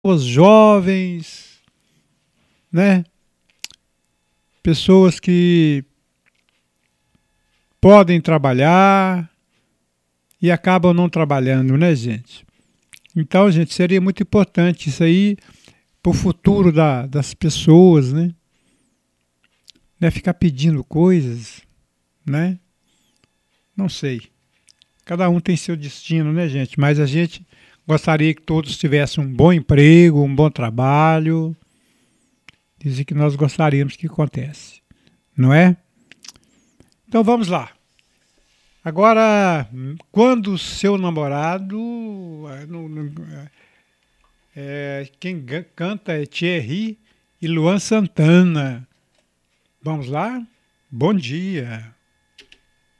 Os jovens, né? Pessoas que podem trabalhar e acabam não trabalhando, né, gente? Então, gente, seria muito importante isso aí para o futuro das pessoas, né? Não é ficar pedindo coisas, né? Não sei. Cada um tem seu destino, né, gente? Mas a gente gostaria que todos tivessem um bom emprego, um bom trabalho. Dizer que nós gostaríamos que acontece, não é? Então vamos lá. Agora, quando o seu namorado. Quem canta é Thierry e Luan Santana. Vamos lá? Bom dia.